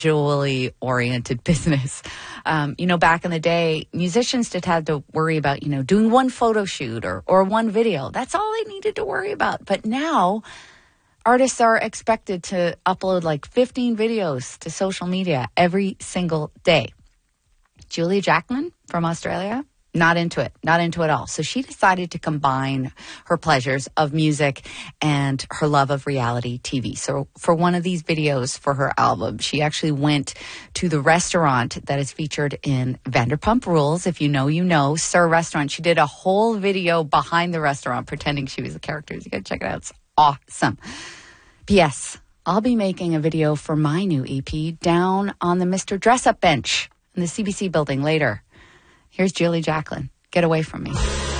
visually oriented business. Back in the day, musicians just had to worry about, doing one photo shoot or one video. That's all they needed to worry about. But now artists are expected to upload like 15 videos to social media every single day. Julia Jacklin from Australia, not into it at all. So she decided to combine her pleasures of music and her love of reality TV. So for one of these videos for her album, she actually went to the restaurant that is featured in Vanderpump Rules. If you know, Sir Restaurant. She did a whole video behind the restaurant pretending she was the characters. You gotta check it out. It's awesome. P.S. I'll be making a video for my new EP down on the Mr. Dress Up bench in the CBC building later. Here's Julie Jacklin. Get away from me.